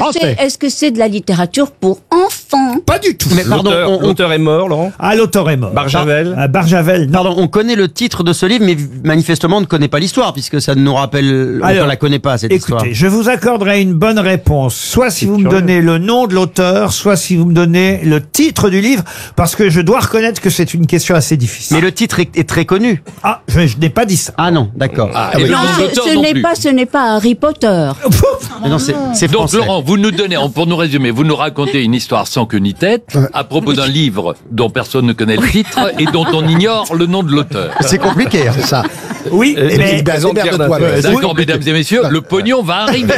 français. Est-ce que c'est de la littérature pour enfants? Pas du tout. Mais pardon, L'auteur est mort, Laurent. Ah, l'auteur est mort. Barjavel. Barjavel, non. Pardon, on connaît le titre de ce livre, mais manifestement on ne connaît pas l'histoire, puisque ça nous rappelle, on Alors, ne la connaît pas, cette histoire. Écoutez, je vous accorderai une bonne réponse. Soit si vous me donnez le nom de l'auteur, soit si vous me donnez le titre du livre, parce que je dois reconnaître que c'est une question assez difficile. Mais le titre est très connu. Ah, je n'ai pas dit ça. Ah non, d'accord. Et Non, ce n'est pas Harry Potter. Mais non, c'est Donc français. Laurent, vous nous donnez, pour nous résumer, vous nous racontez une histoire sans queue ni tête à propos d'un livre dont personne ne connaît le titre et dont on ignore le nom de l'auteur. C'est compliqué. C'est ça. Oui, mais, Démerde-toi. D'accord, mesdames et messieurs, le pognon va arriver.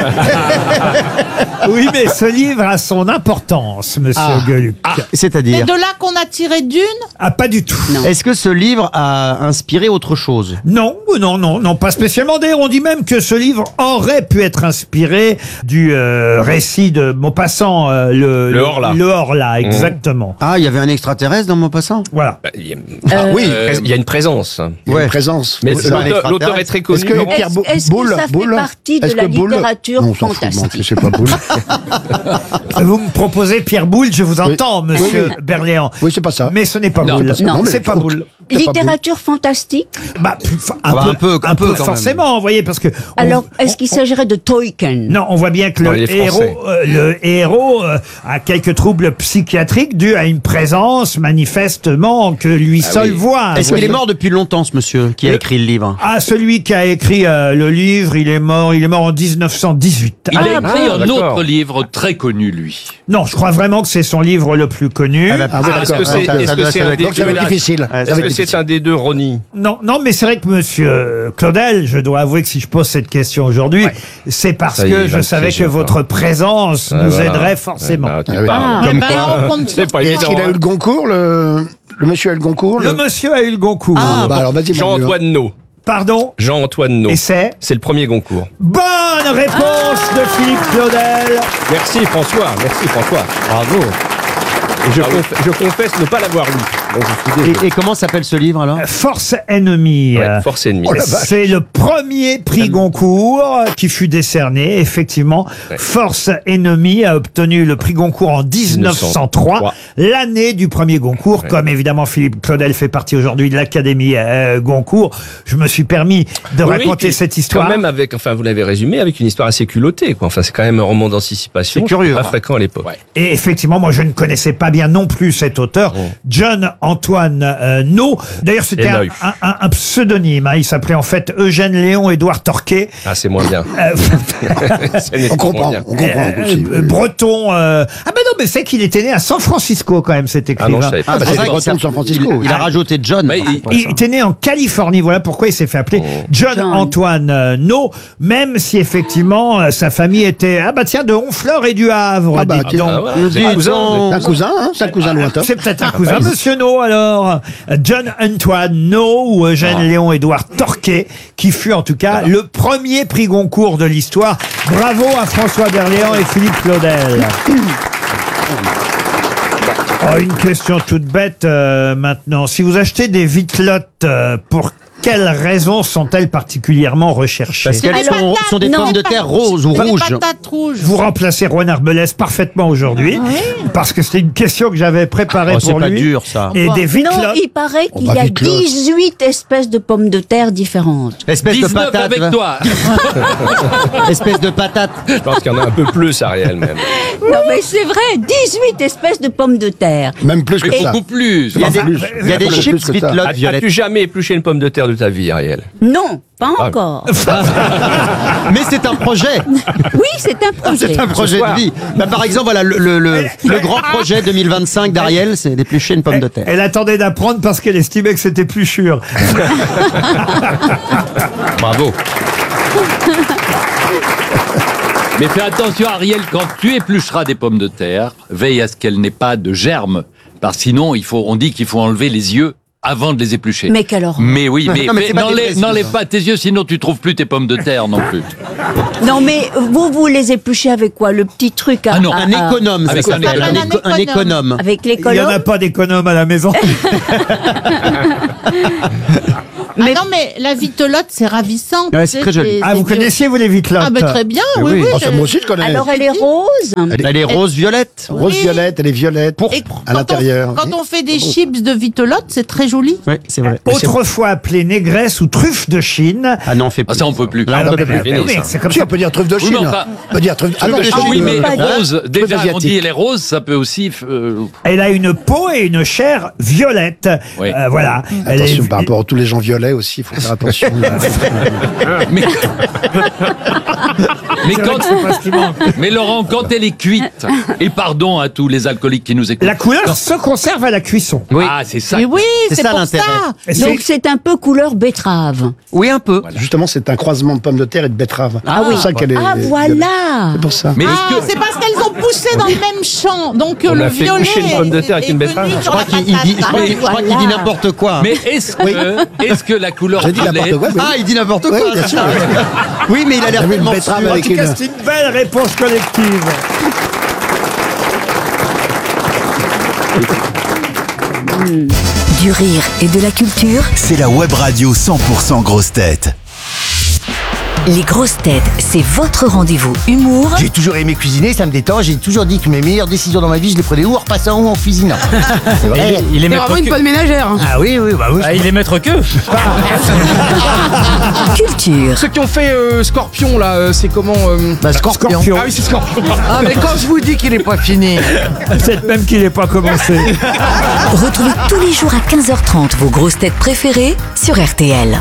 oui, mais ce livre a son importance, monsieur Gueluc. C'est C'est-à-dire, de là qu'on a tiré Dune. Ah, pas du tout. est-ce que ce livre a inspiré autre chose? Non, pas spécialement. D'ailleurs, on dit même que ce livre aurait pu être inspiré du récit de Maupassant, le Horla. Le Horla, exactement. Ah, il y avait un extraterrestre dans Maupassant? Voilà. Il y a une présence. Une présence. Mais C'est un l'auteur est très connu. Est-ce que Laurent. Pierre Est-ce que ça fait partie de Est-ce la que Boulle- littérature Non, on s'en fout, fantastique? non, c'est pas Boulle. Vous me proposez Pierre Boulle, je vous entends, monsieur Berléand. Oui, c'est pas ça. Mais ce n'est pas Non. Boulle. Non. C'est pas Boulle. Littérature fantastique? Bah, un peu quand même. forcément, vous voyez, parce que... Alors, est-ce qu'il s'agirait de Tolkien? Non, on voit bien que Non, le il est français. héros a quelques troubles psychiatriques dus à une présence manifestement que lui seul voit. Est-ce qu'il est mort depuis longtemps, ce monsieur qui a écrit le livre? Ah, celui qui a écrit le livre, il est mort en 1918. Il a écrit un d'accord. autre livre très connu, lui. Non, je crois vraiment que c'est son livre le plus connu. Ah oui, Est-ce d'accord. que c'est un des Donc ça va être deux difficile. Est-ce que c'est un des deux Ronnie? Non, mais c'est vrai que monsieur Claudel, je dois avouer que si je pose cette question aujourd'hui, c'est parce Ça y est, que il je va savais piéger que votre présence nous voilà. aiderait forcément. Ah, tu Ah oui. parles. Eh ben, on compte C'est pas Et est-ce évident. qu'il a eu le Goncourt, le monsieur a eu le Goncourt Le monsieur a eu le Goncourt. Bah alors vas-y, Jean-Antoine No. Pardon? Jean-Antoine No. Et c'est le premier Goncourt. bonne réponse de Philippe Claudel. Merci François. Bravo. Et je confesse ne pas l'avoir lu. Donc, je suis désolé. Et comment s'appelle ce livre, alors? Force ennemie. Ouais, Force ennemie. C'est le premier prix Goncourt qui fut décerné, effectivement. Ouais. Force ennemie a obtenu le prix Goncourt en 1903, l'année du premier Goncourt. Ouais. Comme évidemment Philippe Claudel fait partie aujourd'hui de l'Académie Goncourt, je me suis permis de raconter puis, cette histoire. Quand même avec, enfin vous l'avez résumé, avec une histoire assez culottée, quoi. Enfin c'est quand même un roman d'anticipation. C'est curieux, Pas hein. fréquent à l'époque. Et effectivement, moi, je ne connaissais pas bien non plus cet auteur, John Antoine No. D'ailleurs, c'était Et l'œil. un pseudonyme. Hein. Il s'appelait en fait Eugène Léon Édouard Torquay. Ah c'est moins bien. C'est On nettement comprend, moins bien. on comprend aussi. Breton. Ah ben non, mais c'est qu'il était né à San Francisco quand même, cet Ah non, écrivain. je savais pas. Ah bah c'est c'est vrai le breton de San Francisco. Il a rajouté John. Mais Il était né en Californie, voilà pourquoi il s'est fait appeler John Antoine No, même si effectivement sa famille était de Honfleur et du Havre. Ah bah, dites tiens. donc. Ah ouais, c'est un cousin. C'est un cousin, hein, c'est un cousin lointain. C'est peut-être un cousin, monsieur No, alors. John Antoine No ou Eugène Léon Édouard Torquay, qui fut en tout cas le premier prix Goncourt de l'histoire. Bravo à François Berléand et Philippe Claudel. Oh, une question toute bête maintenant. Si vous achetez des vitelottes, pour quelles raisons sont-elles particulièrement recherchées? Parce qu'elles sont des pommes de terre roses ou rouges. Patates rouges. Vous remplacez Rouen Arbelès parfaitement aujourd'hui, parce que c'était une question que j'avais préparée Oh, c'est pour pas lui. dur, ça. Et des Non, vitelottes. il paraît qu'il bah, y a vite-le. 18 espèces de pommes de terre différentes. Espèce de 19 patate. avec toi. Espèce de patate. Je pense qu'il y en a un peu plus Ariel même. Non, mais c'est vrai, 18 espèces de pommes de terre. Même plus que ça. Beaucoup plus. Il y a des plus chips que ça. vitelottes violettes. As-tu jamais épluché une pomme de terre de ta vie Ariel? Non, pas encore. Mais c'est un projet. Oui, c'est un projet. C'est un projet de vie. Bah, par exemple, voilà, le grand projet 2025 d'Ariel, c'est d'éplucher une pomme de terre. Elle attendait d'apprendre parce qu'elle estimait que c'était plus sûr. Bravo. Mais fais attention, Ariel, quand tu éplucheras des pommes de terre, veille à ce qu'elles n'aient pas de germes. Parce que sinon, on dit qu'il faut enlever les yeux avant de les éplucher. Mais quelle horreur. Mais oui, mais, Non, mais c'est pas dépressif, n'enlève pas tes yeux, sinon tu trouves plus tes pommes de terre non plus. Non, mais vous les épluchez avec quoi? Le petit truc Ah non, Un économe, ça Avec s'appelle. un Un économe. avec les Il n'y en a colonnes. pas d'économe à la maison. Mais- non, mais la vitelotte, c'est ravissant. Ouais, tu c'est sais, très joli. Ah, vous connaissiez, vous, les vitelottes? Ah, bah, très bien, oui, oui. Oh, ça, moi aussi, je connais. Alors elle est rose. Elle est rose-violette. Rose-violette, elle est violette Et à l'intérieur. Quand on fait des chips de vitelotte, c'est très joli. Oui, c'est vrai. Autrefois appelée négresse ou truffe de Chine. Ah non, on fait Ah, plus. ça, on peut plus. Là, on peut plus. Oui, c'est comme Si, ça. on peut dire truffe de Oui, Chine. mais enfin- On peut dire truffe Ah, de non, Chine. Ah oui, mais pas dire. rose, déjà, on asiatique. dit elle est rose, ça peut aussi... Elle a une peau et une chair violette. Oui. Voilà. Elle Attention, est- par rapport à tous les gens violets aussi, il faut faire attention. mais... mais C'est vrai quand... que c'est pas ce qui manque. Mais Laurent, quand elle est cuite, et pardon à tous les alcooliques qui nous écoutent. La couleur se conserve à la cuisson. Ah, c'est ça. Mais oui, C'est c'est ça, pour l'intérêt. ça. Et Donc c'est un peu couleur betterave. Oui, un peu. Justement, c'est un croisement de pommes de terre et de betterave. Ah oui. C'est pour ça qu'elle est. Ah voilà. C'est pour ça. Mais Ah, est-ce que... c'est parce qu'elles ont poussé dans le même champ. Donc On le a fait violet. coucher une pomme de terre avec est une venu betterave. sur Je crois la qu'il patate. dit, je crois qu'il dit n'importe quoi. hein. Mais est-ce que la couleur J'ai dit n'importe violet... quoi. mais Ah, oui. il dit n'importe quoi. Oui, bien sûr. Oui, mais il a l'air Il y avait une tellement betterave sûr. En avec tout cas, une. c'est une belle réponse collective. Du rire et de la culture, C'est la web radio 100% grosses têtes. les grosses têtes, c'est votre rendez-vous humour J'ai toujours aimé cuisiner, ça me détend. J'ai toujours dit que mes meilleures décisions dans ma vie, je les prenais ou en repassant ou en cuisinant. C'est vrai. Il est vraiment une bonne ménagère. Hein. Ah oui, oui, bah oui. Il est maître que. culture. Ceux qui ont fait Scorpion là, c'est comment Bah, Scorpion. Scorpion. Ah oui, c'est Scorpion. Ah, mais quand je vous dis qu'il est pas fini. Peut-être même qu'il n'est pas commencé. Retrouvez tous les jours à 15h30 vos grosses têtes préférées sur RTL.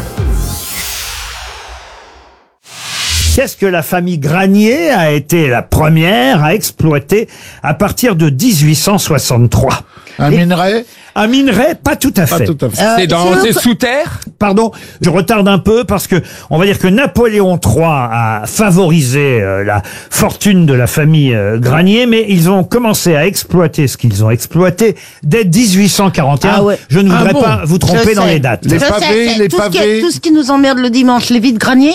Qu'est-ce que la famille Granier a été la première à exploiter à partir de 1863? Un minerai. Un minerai, pas tout à fait. Pas tout à fait. C'est sous terre. Pardon, je retarde un peu parce que on va dire que Napoléon III a favorisé la fortune de la famille Granier, mais ils ont commencé à exploiter ce qu'ils ont exploité dès 1841. Ah ouais. Je ne voudrais bon. pas vous tromper dans les dates. Les pavés, les pavés. Tout ce qui nous emmerde le dimanche, les vides graniers.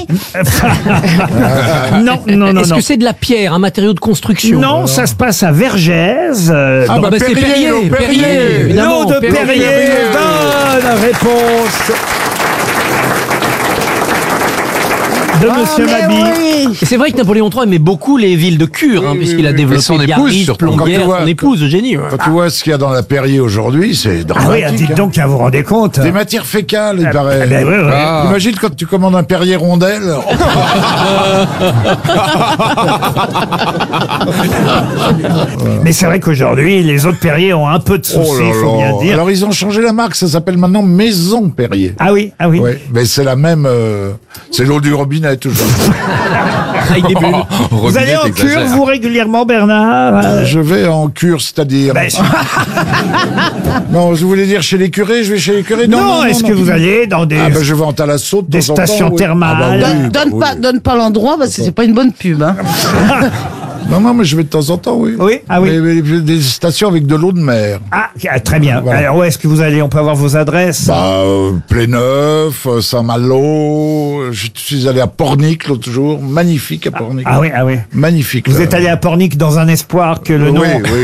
Non, non, non, Est-ce non. que c'est de la pierre, un matériau de construction? Non, ça se passe à Vergès. Ah bah, c'est Perrier, Perrier, l'eau Perrier. Perrier, évidemment. L'eau de Perrier. Bonne réponse de Monsieur Mabie. Et c'est vrai que Napoléon III aimait beaucoup les villes de cure, hein, puisqu'il a développé son épouse, Biarritz, surtout. Quand tu Plombières, vois- son épouse, Eugénie. Ouais. Quand tu vois ce qu'il y a dans la Perrier aujourd'hui, c'est Ah oui, dramatique. dites donc, vous vous rendez compte. Des matières fécales, il paraît. ben oui, oui. Imagine quand tu commandes un Perrier rondelle. Mais c'est vrai qu'aujourd'hui, les autres Perrier ont un peu de soucis, il faut bien dire. Alors ils ont changé la marque, ça s'appelle maintenant Maison Perrier. Ah oui, ah oui. Ouais, mais c'est la même. C'est l'eau du robinet toujours. Avec des bulles. Vous allez en cure, vous, régulièrement, Bernard Je vais en cure, c'est-à-dire. Ben, Non, je voulais dire chez les curés, je vais chez les curés. non, est-ce que vous allez dans des, Ah ben je vais en Talasso de des temps en temps, stations oui. thermales Ah bah oui, bah oui. Donne pas l'endroit parce que c'est pas une bonne pub. Hein. Non, mais je vais de temps en temps, oui. Oui, ah oui. Mais des stations avec de l'eau de mer. Ah, très bien. Voilà. Alors, où est-ce que vous allez? On peut avoir vos adresses? Bah, Pléneuf, Saint-Malo. Je suis allé à Pornic l'autre jour. Magnifique à Pornic. Ah oui, ah oui. Magnifique. Vous êtes allé à Pornic dans un espoir que le nom... Oui, oui.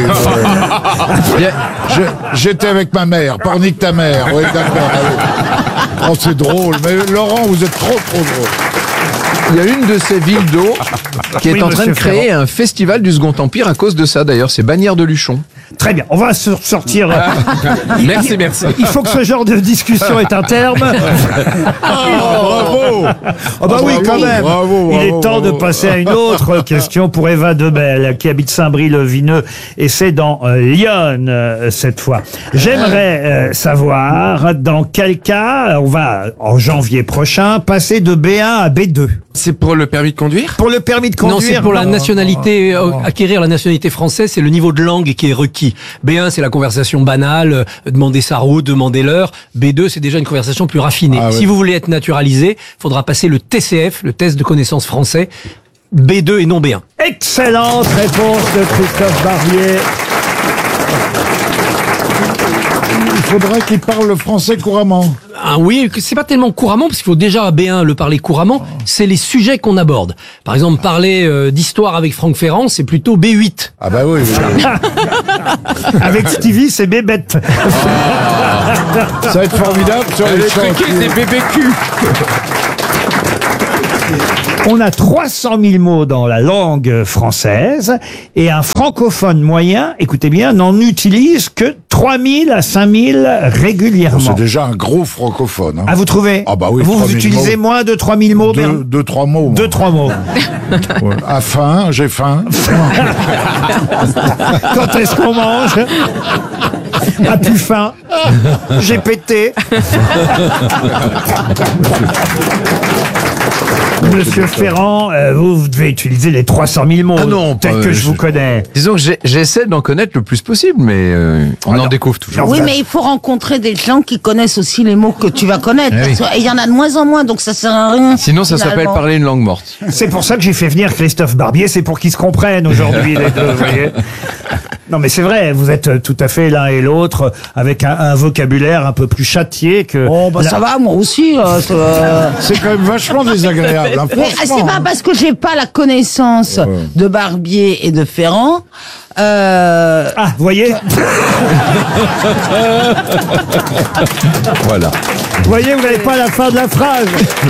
J'étais avec ma mère. Pornic ta mère. Oui, d'accord. Ah oui. Oh, c'est drôle. Mais Laurent, vous êtes trop drôle. Il y a une de ces villes d'eau qui est Oui, en train de monsieur créer Ferrand. un festival du Second Empire à cause de ça, d'ailleurs. C'est Bagnères de Luchon. Très bien, on va sortir... Merci, merci. Il faut que ce genre de discussion ait un terme. Bravo. Oh bah oui, quand même. Bravo, Il est bravo, temps de bravo. passer à une autre question pour Eva Debelle, qui habite Saint-Brie-le-Vineux, et c'est dans Lyon cette fois. J'aimerais savoir dans quel cas on va, en janvier prochain, passer de B1 à B2. C'est pour le permis de conduire? Pour le permis de conduire. Non, c'est pour la nationalité, acquérir la nationalité française, c'est le niveau de langue qui est requis. B1, c'est la conversation banale, demander sa route, demander l'heure. B2, c'est déjà une conversation plus raffinée. Ah ouais. Si vous voulez être naturalisé, il faudra passer le TCF, le test de connaissance français, B2 et non B1. Excellente réponse de Christophe Barbier. Il faudrait qu'il parle le français couramment. Oui, c'est pas tellement couramment, parce qu'il faut déjà à B1 le parler couramment, c'est les sujets qu'on aborde. Par exemple, parler d'histoire avec Franck Ferrand, c'est plutôt B8. Ah bah oui. Avec Stevie, c'est bébête. Ça va être formidable sur les chantiers. des BBQ. On a 300 000 mots dans la langue française et un francophone moyen, écoutez bien, n'en utilise que 3 000 à 5 000 régulièrement. C'est déjà un gros francophone. Hein. Ah, vous trouvez? Ah bah oui. Vous utilisez moins de 3 000 mots? 2-3 mots. 2-3 mots. Ouais. À faim, j'ai faim. Quand est-ce qu'on mange? A plus faim. J'ai pété. Monsieur Ferrand, vous devez utiliser les 300 000 mots. Ah non, peut-être que je vous connais. Disons que j'essaie d'en connaître le plus possible, mais on en découvre toujours. Oui, mais il faut rencontrer des gens qui connaissent aussi les mots que tu vas connaître. Eh oui. Et il y en a de moins en moins, donc ça sert à rien. Sinon, ça s'appelle finalement. parler une langue morte. C'est pour ça que j'ai fait venir Christophe Barbier, c'est pour qu'ils se comprennent aujourd'hui, les deux, vous voyez. Non, mais c'est vrai, vous êtes tout à fait l'un et l'autre avec un vocabulaire un peu plus châtié que... Oh, bah ça va, moi aussi. C'est quand même vachement désagréable. Hein, Mais franchement. c'est pas parce que j'ai pas la connaissance de Barbier et de Ferrand. Ah, vous voyez Voilà. Vous voyez, vous n'avez pas la fin de la phrase.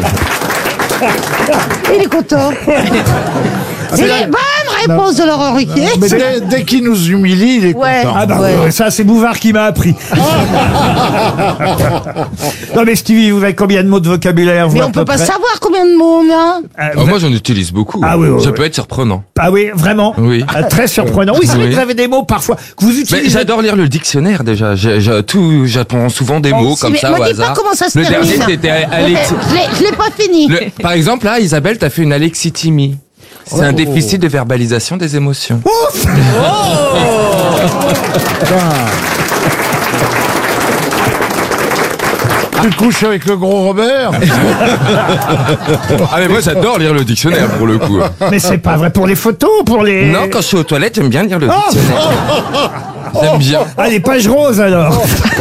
Il est content. C'est les bonnes réponses de Laurent Ruquier. Mais dès qu'il nous humilie, il est content. Ah bah Ouais. ouais, ça c'est Bouvard qui m'a appris. Non mais Stevie, vous avez combien de mots de vocabulaire vous, Mais à on peu peut pas près savoir combien de mots on a. Moi, j'en utilise beaucoup. Ah oui, oui, Ça oui. peut être surprenant. Ah oui, vraiment. Oui. Très surprenant. Oui, c'est vrai que vous avez des mots parfois que vous Mais utilisez. j'adore lire le dictionnaire déjà. J'apprends souvent des mots comme Mais ça moi, au dis pas hasard. comment ça se Le termine. dernier c'était Alex. Je l'ai pas fini. Par exemple, là, Isabelle, t'as fait une alexithymie. C'est un déficit de verbalisation des émotions. Tu te couches avec le gros Robert? Ah mais moi j'adore lire le dictionnaire pour le coup. Mais c'est pas vrai pour les photos, pour les. Non, quand je suis aux toilettes, j'aime bien lire le Oh dictionnaire. J'aime bien. Ah, les pages roses alors.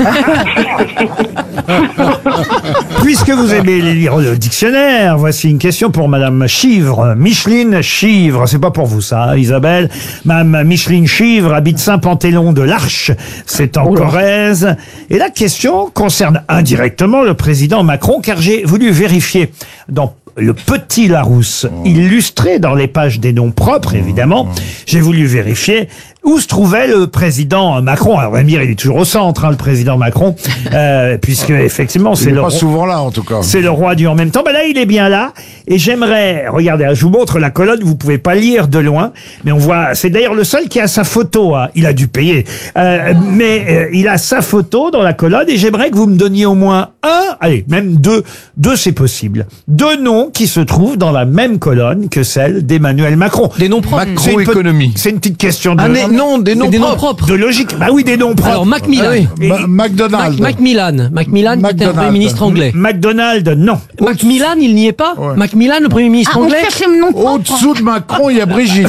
Puisque vous aimez lire le dictionnaire, voici une question pour Madame Chivre. Micheline Chivre, c'est pas pour vous ça, hein, Isabelle. Madame Micheline Chivre habite Saint-Pantéon de l'Arche, c'est en Corrèze. Et la question concerne indirectement le président Macron, car j'ai voulu vérifier dans le Petit Larousse, illustré dans les pages des noms propres, évidemment. J'ai voulu vérifier où se trouvait le président Macron. Alors, on va me dire, il est toujours au centre, hein, le président Macron, puisque effectivement, Il c'est n'est le pas roi- souvent là, en tout cas. c'est le roi du en même temps. Ben là, il est bien là. Et j'aimerais, regardez, je vous montre la colonne, vous pouvez pas lire de loin, mais on voit, c'est d'ailleurs le seul qui a sa photo, hein. Il a dû payer. Mais il a sa photo dans la colonne et j'aimerais que vous me donniez au moins un, allez, même deux c'est possible. Deux noms qui se trouvent dans la même colonne que celle d'Emmanuel Macron. Des noms propres. C'est une Macroéconomie. C'est une petite question de... Ah, non, des noms Des noms propres. propres. de logique. Bah oui, des noms propres. Alors, Macmillan. Ah oui. Et- McDonald's. Macmillan. Macmillan, qui était un Premier ministre anglais. McDonald, non. Macmillan, il n'y est pas. Macmillan, le Premier ministre Ah, on anglais. cherche les noms propres. Au-dessous de Macron, il y a Brigitte.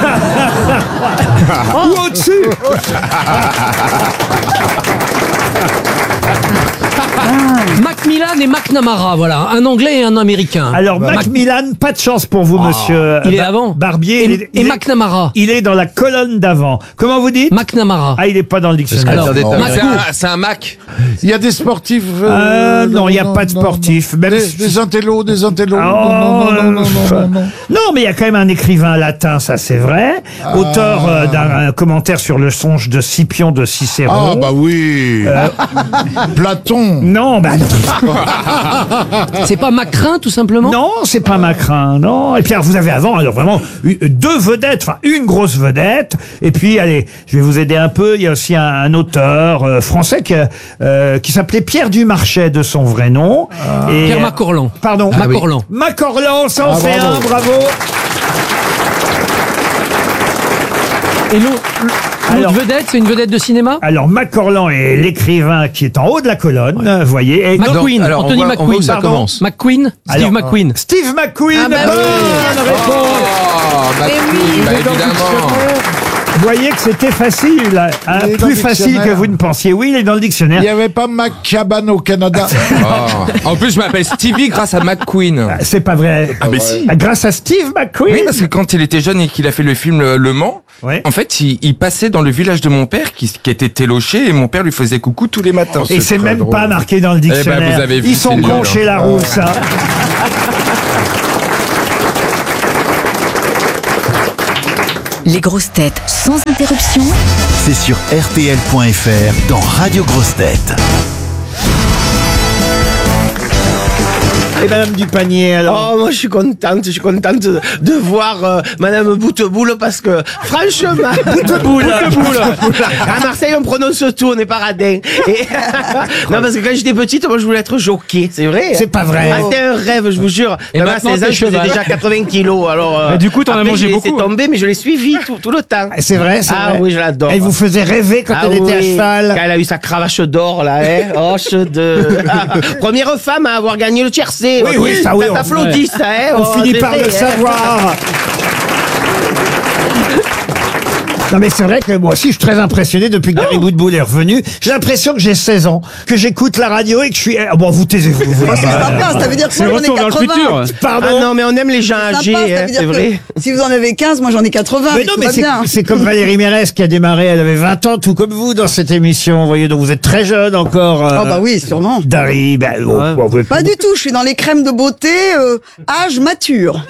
Ou au-dessus. Macmillan et McNamara, voilà. Un anglais et un américain. Alors, Macmillan, pas de chance pour vous, monsieur. Il est avant. Barbier. Et McNamara. Il est dans la colonne d'avant. Comment vous dites? McNamara. Ah, il est pas dans le dictionnaire. Alors, C'est un Mac. Il y a des sportifs. Non, il n'y a pas de sportifs. Même si- Des intellos, des intellos. Oh, non. Non, mais il y a quand même un écrivain latin, ça c'est vrai. Auteur d'un commentaire sur le songe de Scipion de Cicéron. Ah, bah oui. Platon. Non, bah non. C'est pas Macrin, tout simplement? Non, c'est pas Macrin, non. Et puis alors, vous avez avant, alors vraiment, deux vedettes, enfin une grosse vedette. Et puis, allez, je vais vous aider un peu. Il y a aussi un auteur français qui s'appelait Pierre Dumarchais de son vrai nom. Et, Pierre Macorlan. Pardon. Macorlan. Macorlan, ça en fait bravo. un, bravo. Et l'autre Alors- vedette, c'est une vedette de cinéma? Alors, Macorlan est l'écrivain qui est en haut de la colonne, vous voyez. Et McQueen, alors, Anthony on voit où McQueen. ça Pardon. commence. McQueen, Steve Alors, McQueen. Steve McQueen, Ah, bah bonne réponse. Oh, bah, Eh oui. bah, évidemment. voyez que c'était facile, hein, Il est dans plus le facile que dictionnaire. vous ne pensiez. Oui, il est dans le dictionnaire. Il n'y avait pas McCaban au Canada. En plus, je m'appelle Stevie grâce à McQueen. C'est pas vrai. Ah, mais si. Grâce à Steve McQueen. Oui, parce que quand il était jeune et qu'il a fait le film Le Mans, Ouais. en fait, il passait dans le village de mon père qui était téloché et mon père lui faisait coucou tous les matins. Et c'est même pas marqué dans le dictionnaire. vous avez vu, Ils sont c'est cons nul, chez hein. Larousse. Hein. Les grosses têtes sans interruption. C'est sur RTL.fr dans Radio Grosses Têtes. Et Madame Dupanier, alors. Oh, moi je suis contente de voir Madame Bouteboul parce que franchement, Bouteboul. À Marseille on prononce tout, on n'est pas radin. Et non parce que quand j'étais petite, moi je voulais être jockey, c'est vrai. C'est pas vrai. Ah, c'était un rêve, je vous jure. Et Même à maintenant, 16 ans, t'es je faisais cheval. déjà 80 kilos. Alors. Et du coup, t'en as après, mangé j'ai laissé beaucoup, hein. tomber, mais je l'ai suivi tout le temps. C'est vrai, c'est Ah vrai. oui, je l'adore. Elle vous faisait rêver quand elle était à oui. cheval. Quand elle a eu sa cravache d'or, là, hein. Oh, première femme à avoir gagné le tiercé. Oui, ça, oui, on- t'applaudit, ça, hein. On Oh, finit c'est par vrai, le hein. savoir. Non mais c'est vrai que moi aussi je suis très impressionné depuis que Gary Boutboul est revenu. J'ai l'impression que j'ai 16 ans, que j'écoute la radio et que je suis... Ah bon, vous taisez-vous. C'est sympa, ça veut dire que C'est moi le j'en ai retour vers 80. le futur. Pardon. Ah non, mais on aime les gens C'est âgés, sympa, ça hein, veut dire c'est que vrai. si vous en avez 15, moi j'en ai 80. Mais non, tout mais va bien. c'est comme Valérie Mérès qui a démarré, elle avait 20 ans, tout comme vous dans cette émission. Vous voyez, donc vous êtes très jeune encore. Oh bah oui, sûrement. Dari, ben, vous êtes- Pas du tout, je suis dans les crèmes de beauté, âge mature.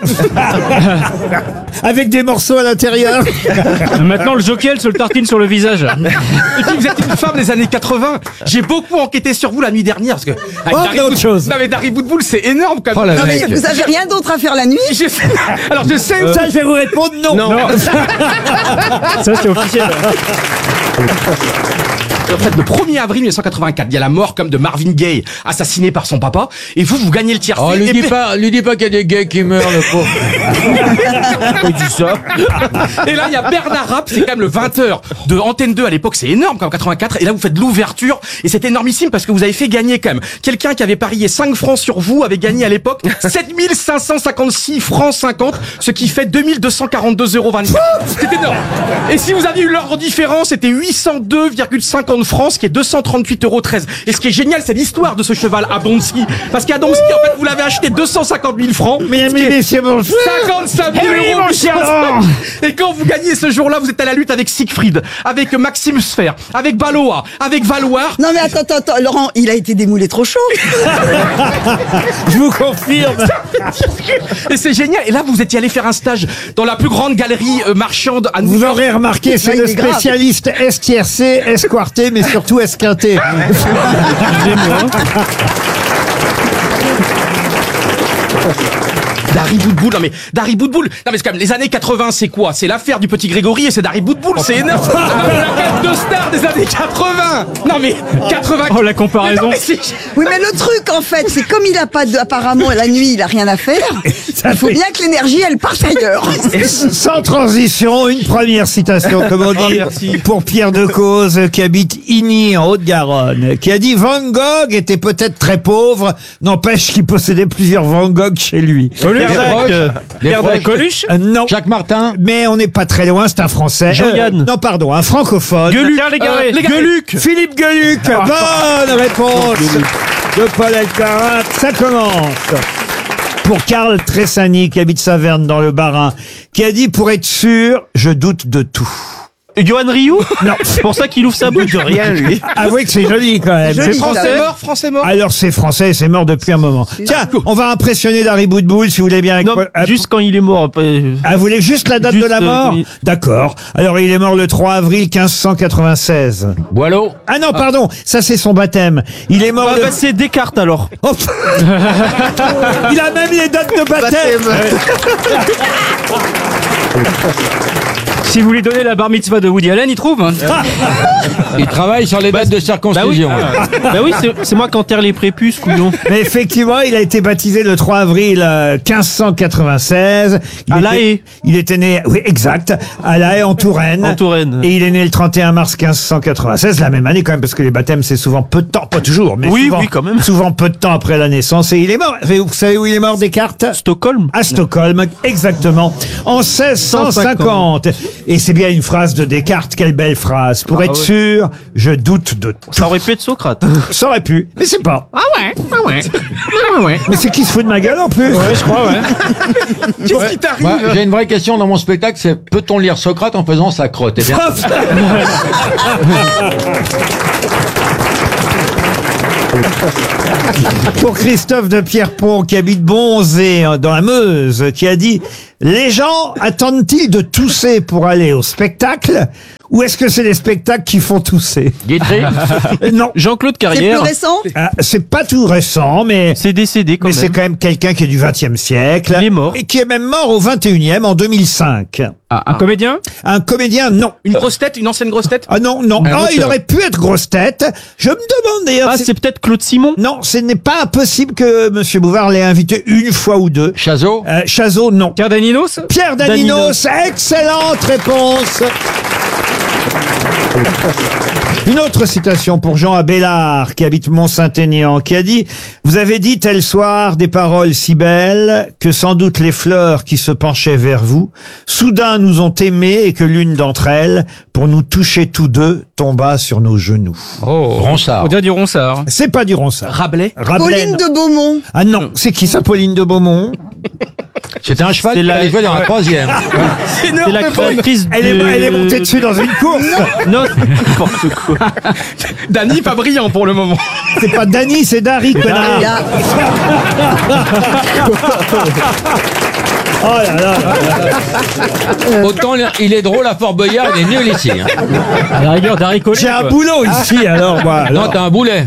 avec des morceaux à l'intérieur. Maintenant, le jockey, elle se le tartine sur le visage. Et puis vous êtes une femme des années 80. J'ai beaucoup enquêté sur vous la nuit dernière parce que avec Oh, Dari autre Bout- chose. Non mais Dari Boutboul c'est énorme quand même. Oh, la Non, mais vous avez rien d'autre à faire la nuit? Je sais- Alors je sais. Ça, je vais vous répondre non. Ça, c'est officiel. En fait, le 1er avril 1984, il y a la mort comme de Marvin Gaye, assassiné par son papa. Et vous gagnez le tiercé. Oh, lui Et dis puis- pas qu'il y a des gays qui meurent, le pauvre. Il dit ça. Et là, il y a Bernard Rapp, c'est quand même le 20h de Antenne 2 à l'époque, c'est énorme comme 84. Et là, vous faites l'ouverture et c'est énormissime parce que vous avez fait gagner quand même. Quelqu'un qui avait parié 5 francs sur vous avait gagné à l'époque 7556 francs 50, ce qui fait 2242,24 €. C'est énorme. Et si vous aviez eu l'ordre différent, c'était 802,50 francs, ce qui est 238,13 €. Et ce qui est génial, c'est l'histoire de ce cheval à Donski. Parce qu'à Donski, en fait, vous l'avez acheté 250 000 francs. Mesdames et messieurs, bonjour. 55 000 Eh oui, €. mon cher Laurent. Et quand vous gagnez ce jour-là, vous êtes à la lutte avec Siegfried, avec Maxime Sfer, avec Balois, avec Valoir. Non mais attends, Laurent, il a été démoulé trop chaud. Je vous confirme. Et c'est génial. Et là, vous étiez allé faire un stage dans la plus grande galerie marchande à New Vous York. aurez remarqué, c'est Là, le il est grave. spécialiste S-tiercé, S-quarté, mais surtout S-quinté. Dari Boutboul, non mais Dari Boutboul, non mais c'est quand même les années 80, c'est quoi? C'est l'affaire du petit Grégory et c'est Dari Boutboul, c'est énorme. La carte de star des années 80. Non mais 80. Oh, la comparaison. Mais non, mais c'est- Oui mais le truc en fait, c'est comme il a pas de, apparemment la nuit, il a rien à faire. Ça Il faut fait- bien que l'énergie elle parte ailleurs. Sans transition, une première citation, comme on dit, pour Pierre Decauze, qui habite Igny, en Haute-Garonne, qui a dit « Van Gogh était peut-être très pauvre, n'empêche qu'il possédait plusieurs Van Gogh chez lui. » Pierre Dac Coluche. Non. Jacques Martin. Mais on n'est pas très loin, c'est un Français. Jean-Yann. Non, pardon, un francophone. Gueuluc. Pierre Légaré. Gueuluc. Philippe Gueuluc. Bonne réponse de Paul Elkarat. Ça commence. Pour Karl Tressani, qui habite Saverne dans le Bas-Rhin, qui a dit « Pour être sûr, je doute de tout ». Johan Rioux. Non. C'est pour ça qu'il ouvre sa bouche. De rien, lui. Avouez que c'est joli quand même. Joli, C'est ça, ouais. Français mort. Alors c'est français, c'est mort depuis un moment. Tiens, on va impressionner Dari Boutboul si vous voulez bien. Avec Non, juste quand il est mort. Après. Ah, vous voulez juste la date Juste, de la mort oui. D'accord. Alors il est mort le 3 avril 1596. Boileau. Ah non, pardon, ça c'est son baptême. Il est mort Ah, le... bah, c'est Descartes alors. Oh, il a même les dates de baptême. Si vous lui donnez la bar mitzvah de Woody Allen, il trouve. Hein. Il travaille sur les dates de circoncision. Bah oui, c'est moi qui enterre les prépuces, couillon. Mais effectivement, il a été baptisé le 3 avril 1596. À La Haye. Il était né, oui, exact, à La Haye en Touraine. En Touraine. Et il est né le 31 mars 1596, la même année quand même, parce que les baptêmes c'est souvent peu de temps, pas toujours, mais Oui, souvent, oui, quand même. souvent peu de temps après la naissance. Et il est mort. Vous savez où il est mort, Descartes? Stockholm. À Stockholm, exactement, en 1650. Et c'est bien une phrase de Descartes. Quelle belle phrase. Pour être ouais. sûr, je doute de tout. Ça aurait pu être Socrate. Ça aurait pu, mais c'est pas. Ah ouais. Mais c'est qui se fout de ma gueule en plus? Ouais, je crois, ouais. Qu'est-ce qui t'arrive? Moi, j'ai une vraie question dans mon spectacle, c'est peut-on lire Socrate en faisant sa crotte? Eh bien, Pour Christophe de Pierrepont, qui habite Bonzé, dans la Meuse, qui a dit « Les gens attendent-ils de tousser pour aller au spectacle ou est-ce que c'est les spectacles qui font tousser ?» Guitry. Non. Jean-Claude C'est Carrière. plus récent? C'est pas tout récent, mais C'est décédé quand mais même. c'est quand même quelqu'un qui est du XXe siècle. Il est mort. Et qui est même mort au XXIe, en 2005. Ah, un comédien? Un comédien, non. Une grosse tête, une ancienne grosse tête? Ah non, non. Ah, il aurait pu être grosse tête. Je me demande d'ailleurs... Ah, c'est peut-être Claude Simon? Non, ce n'est pas impossible que Monsieur Bouvard l'ait invité une fois ou deux. Chazot. Chazot, non. Pierre Daninos? Pierre Daninos, excellente réponse. Une autre citation pour Jean Abélard, qui habite Mont-Saint-Aignan, qui a dit « Vous avez dit tel soir des paroles si belles que sans doute les fleurs qui se penchaient vers vous, soudain nous ont aimés et que l'une d'entre elles, pour nous toucher tous deux, tomba sur nos genoux. » Oh. Ronsard. On dirait du Ronsard. C'est pas du Ronsard. Rabelais? Pauline de Beaumont. Ah non, c'est qui ça, Pauline de Beaumont? C'était un cheval C'est qui la- allait jouer dans la troisième. C'est la créatrice Elle est montée dessus dans une course. Non, c'est n'importe quoi. Dany, pas brillant pour le moment. C'est pas Dany, c'est Dari, connard. Là. Oh là là. Autant il est drôle à Fort Boyard, il est nul ici. Hein. À la rigueur d'Harry Collet. J'ai un boulot ici, alors moi. Non, t'as un boulet.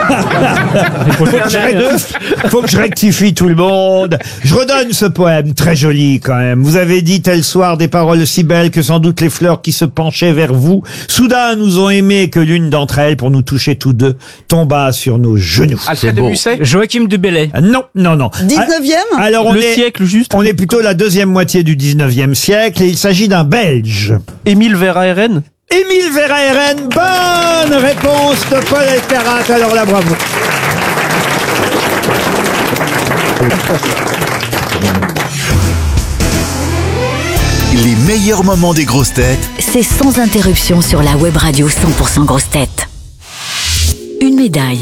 Faut que je rectifie tout le monde. Je redonne ce poème, très joli quand même. Vous avez dit tel soir des paroles si belles que sans doute les fleurs qui se penchaient vers vous, soudain nous ont aimé que l'une d'entre elles, pour nous toucher tous deux, tomba sur nos genoux. Alfred de Musset? Joachim de Bellay. Non, non, non. 19e? Alors Le siècle juste. on est plutôt la deuxième moitié du 19e siècle et il s'agit d'un Belge. Émile Verhaeren. Émile Verhaeren, bonne réponse de Paul Elkarat. Alors là, bravo. Les meilleurs moments des grosses têtes C'est sans interruption sur la web radio 100% grosses têtes. Une médaille,